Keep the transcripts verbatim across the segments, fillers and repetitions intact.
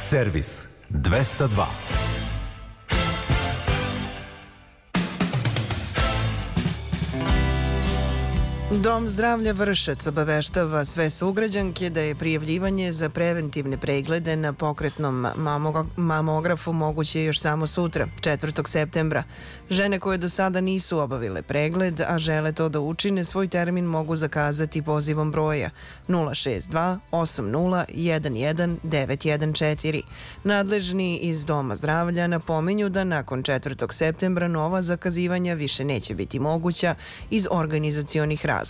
Servis dvesta dva. Dom zdravlja Vršac obaveštava sve sugrađanke da je prijavljivanje za preventivne preglede na pokretnom mamografu moguće još samo sutra, četvrtog septembra. Žene koje do sada nisu obavile pregled, a žele to da učine, svoj termin mogu zakazati pozivom broja nula šest dva osam nula jedan jedan devet jedan četiri. Nadležni iz Doma zdravlja napominju da nakon četvrtog septembra nova zakazivanja više neće biti moguća iz organizacionih razloga.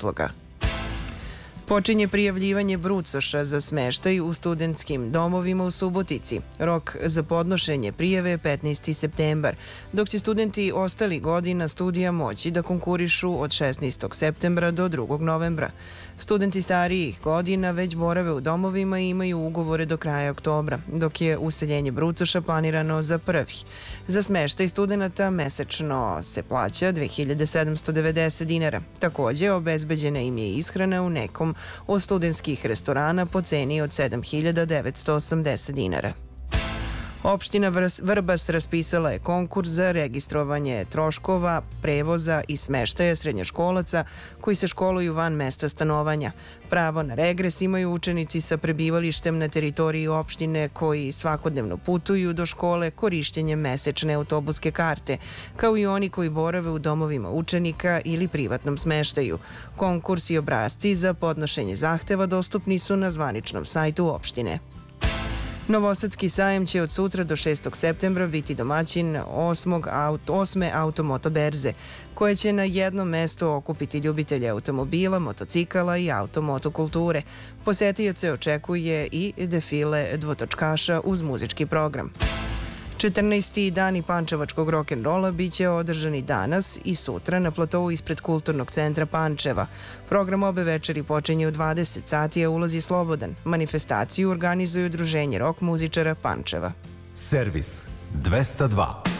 Počinje prijavljivanje brucoša za smeštaj u studentskim domovima u Subotici. Rok za podnošenje prijave je petnaesti septembar, dok će studenti ostalih godina studija moći da konkurišu od šesnaestog septembra do drugog novembra. Studenti starijih godina već borave u domovima i imaju ugovore do kraja oktobra, dok je useljenje brucoša planirano za prvi. Za smeštaj studenata mesečno se plaća dve hiljade sedamsto devedeset dinara. Takođe, obezbeđena im je ishrana u nekom od studentskih restorana po ceni od sedam hiljada devetsto osamdeset dinara. Opština Vrbas raspisala je konkurs za registrovanje troškova, prevoza i smeštaja srednjoškolaca koji se školuju van mesta stanovanja. Pravo na regres imaju učenici sa prebivalištem na teritoriji opštine koji svakodnevno putuju do škole korišćenjem mesečne autobuske karte, kao i oni koji borave u domovima učenika ili privatnom smeštaju. Konkurs i obrasci za podnošenje zahteva dostupni su na zvaničnom sajtu opštine. Novosadski sajam će od sutra do šestog septembra biti domaćin osme automoto berze, koje će na jednom mestu okupiti ljubitelje automobila, motocikala i automotokulture. Posetioce očekuje i defile dvotočkaša uz muzički program. četrnaesti dani pančevačkog rock'n'rolla biće održani danas i sutra na platovu ispred Kulturnog centra Pančeva. Program obe večeri počinje u dvadeset sati, a ulaz je slobodan. Manifestaciju organizuju Udruženje rock muzičara Pančeva. Servis dvesta dva.